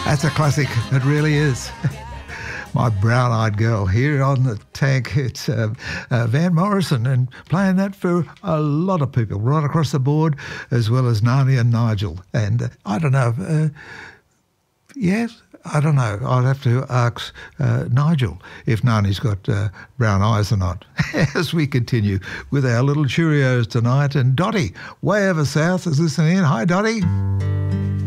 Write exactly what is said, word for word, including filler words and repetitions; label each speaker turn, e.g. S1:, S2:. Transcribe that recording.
S1: That's a classic. It really is. My Brown-Eyed Girl here on the tank. It's uh, uh, Van Morrison, and playing that for a lot of people right across the board, as well as Nani and Nigel. And uh, I don't know. Uh, yes, I don't know. I'd have to ask uh, Nigel if Nani's got uh, brown eyes or not. As we continue with our little Cheerios tonight. And Dottie, way over south, is listening in. Hi, Dottie.